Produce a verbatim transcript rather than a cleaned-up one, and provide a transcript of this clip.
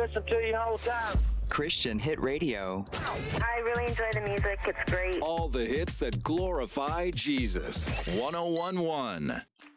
listen to you the whole time. Christian Hit Radio. I really enjoy the music. It's great. All the hits that glorify Jesus. one oh one point one.